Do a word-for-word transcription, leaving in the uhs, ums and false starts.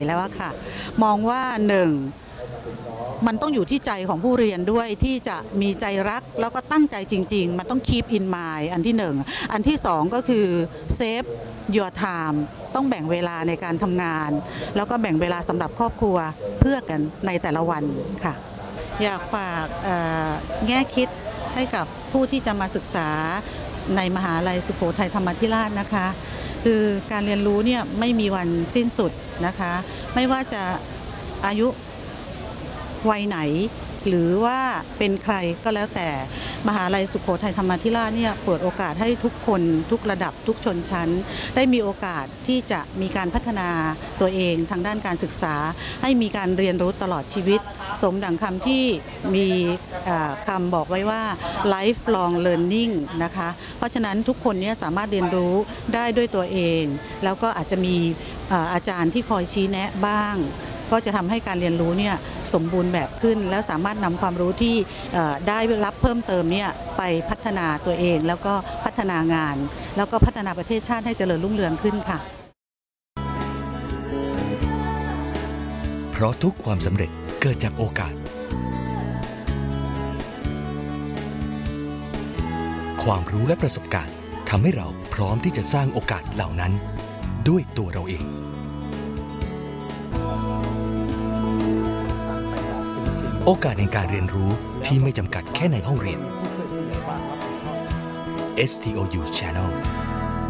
แล้วอะค่ะมองว่าหนึ่งมันต้องอยู่ที่ใจของผู้เรียนด้วยที่จะมีใจรักแล้วก็ตั้งใจจริงๆมันต้อง keep in mind อันที่หนึ่งอันที่สองก็คือ save your time ต้องแบ่งเวลาในการทำงานแล้วก็แบ่งเวลาสำหรับครอบครัวเพื่อกันในแต่ละวันค่ะอยากฝากแง่คิดให้กับผู้ที่จะมาศึกษาในมหาลัยสุโขทัยธรรมาธิราชนะคะคือการเรียนรู้เนี่ยไม่มีวันสิ้นสุดนะคะไม่ว่าจะอายุวัยไหนหรือว่าเป็นใครก็แล้วแต่มหาลัยสุโขทัยธรรมาธิราชเนี่ยเปิดโอกาสให้ทุกคนทุกระดับทุกชนชั้นได้มีโอกาสที่จะมีการพัฒนาตัวเองทางด้านการศึกษาให้มีการเรียนรู้ตลอดชีวิตสมดังคำที่มีคำบอกไว้ว่า lifelong learning นะคะเพราะฉะนั้นทุกคนเนี่ยสามารถเรียนรู้ได้ด้วยตัวเองแล้วก็อาจจะมีอาจารย์ที่คอยชี้แนะบ้างก็จะทำให้การเรียนรู้เนี่ยสมบูรณ์แบบขึ้นแล้วสามารถนำความรู้ที่ได้รับเพิ่มเติมเนี่ยไปพัฒนาตัวเองแล้วก็พัฒนางานแล้วก็พัฒนาประเทศชาติให้เจริญรุ่งเรืองขึ้นค่ะเพราะทุกความสำเร็จเกิดจากโอกาสความรู้และประสบการณ์ทำให้เราพร้อมที่จะสร้างโอกาสเหล่านั้นด้วยตัวเราเองโอกาสในการเรียนรู้ที่ไม่จำกัดแค่ในห้องเรียน เอส ที โอ ยู Channel